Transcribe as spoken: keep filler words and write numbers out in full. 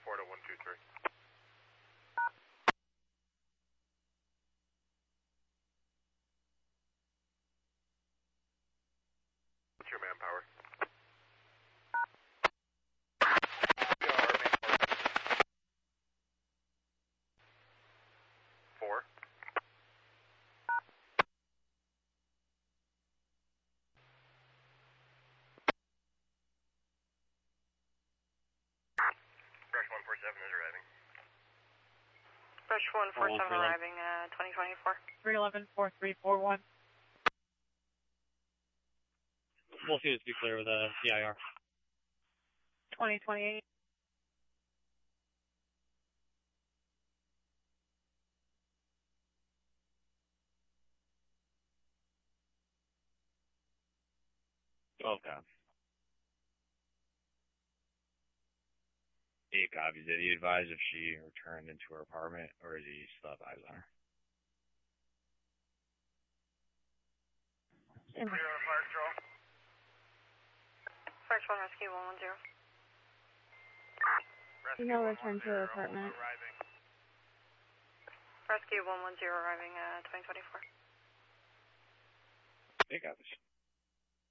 four to one two three. What's your manpower? Four. Brush one four seven is arriving. Brush one four seven arriving, uh, twenty twenty-four. three eleven, four three four one. We'll see this be clear with a C I R. twenty twenty-eight. Okay. Eight copies. Did he advise if she returned into her apartment, or is he still have eyes on her? Zero fire control. First one, rescue one one zero. Rescue No one return one to her zero, apartment. arriving. Rescue one one zero arriving, uh, twenty twenty-four. Eight copies.